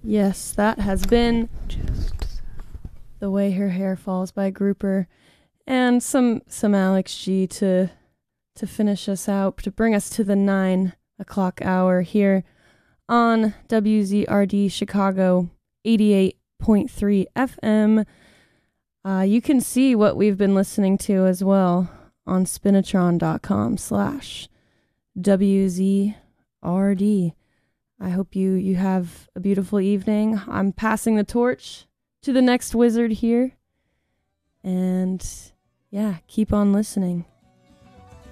Yes, that has been Just The Way Her Hair Falls by Grouper, and some Alex G to finish us out, to bring us to the 9 o'clock hour here on WZRD Chicago 88.3 FM. You can see what we've been listening to as well on spinatron.com/WZRD. I hope you have a beautiful evening. I'm passing the torch to the next wizard here. And yeah, keep on listening.